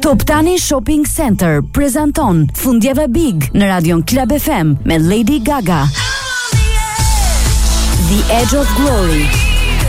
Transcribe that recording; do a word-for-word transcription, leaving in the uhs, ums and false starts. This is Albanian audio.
Top Tani Shopping Center prezanton Fundjavë Big në Radion Club F M me Lady Gaga. The Edge of Glory.